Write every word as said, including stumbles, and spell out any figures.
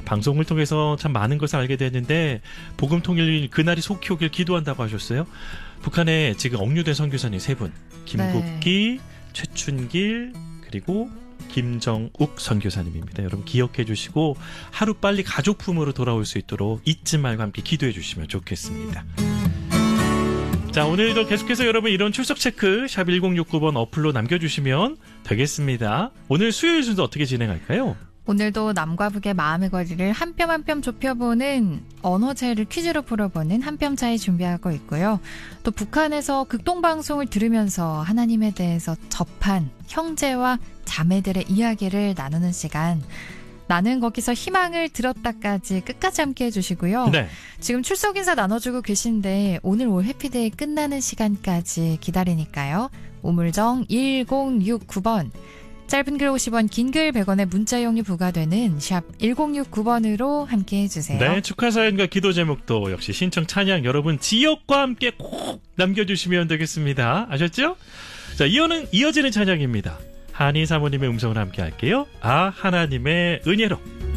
방송을 통해서 참 많은 것을 알게 됐는데 복음 통일 그날이 속히 오길 기도한다고 하셨어요. 북한에 지금 억류된 선교사님 세 분, 김국기, 네. 최춘길 그리고 김정욱 선교사님입니다. 여러분 기억해 주시고 하루빨리 가족품으로 돌아올 수 있도록 잊지 말고 함께 기도해 주시면 좋겠습니다. 자, 오늘도 계속해서 여러분 이런 출석 체크 샵 일공육구 번 어플로 남겨주시면 되겠습니다. 오늘 수요일 순서 어떻게 진행할까요? 오늘도 남과 북의 마음의 거리를 한 뼘 한 뼘 좁혀보는 언어 차이를 퀴즈로 풀어보는 한 뼘 차이 준비하고 있고요. 또 북한에서 극동방송을 들으면서 하나님에 대해서 접한 형제와 자매들의 이야기를 나누는 시간, 나는 거기서 희망을 들었다까지 끝까지 함께 해주시고요. 네. 지금 출석 인사 나눠주고 계신데 오늘 올 해피데이 끝나는 시간까지 기다리니까요. 우물정 일공육구 번, 짧은 글 오십 원, 긴 글 백 원의 문자 이용료 부과되는 샵 일공육구 번으로 함께 해주세요. 네, 축하 사연과 기도 제목도 역시 신청 찬양 여러분 지역과 함께 꼭 남겨주시면 되겠습니다. 아셨죠? 자, 이어는 이어지는 찬양입니다. 한희 사모님의 음성을 함께 할게요. 아, 하나님의 은혜로.